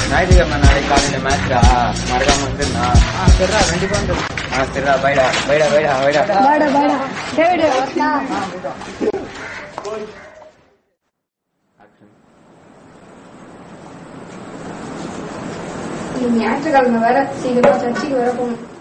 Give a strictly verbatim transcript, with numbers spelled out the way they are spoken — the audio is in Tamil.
ஞாயிற்றுக்கிழமை நாளைக்கு காலையில மேட்ச்டா, மறக்காம வந்துருந்தா. ஆ சரிடா, கண்டிப்பா வந்து. ஆ சரிடா, பைடா பைடா பைடா பைடா பைடா பைடா டேவிட் வரட்டா. ஞாயிற்றுக்கிழமை வேற சீக்கிரமா சர்ச்சுக்கு வர போகணும்.